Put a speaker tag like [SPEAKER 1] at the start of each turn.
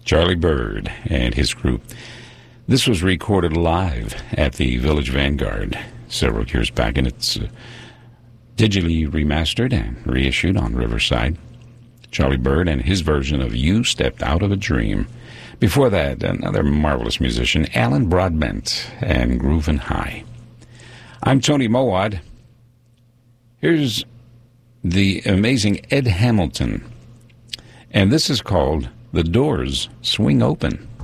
[SPEAKER 1] Charlie Byrd and his group. This was recorded live at the Village Vanguard several years back, and it's digitally remastered and reissued on Riverside. Charlie Byrd and his version of You Stepped Out of a Dream. Before that, another marvelous musician, Alan Broadbent and Groovin' High. I'm Tony Mowat. Here's the amazing Ed Hamilton, and this is called The Doors Swing Open.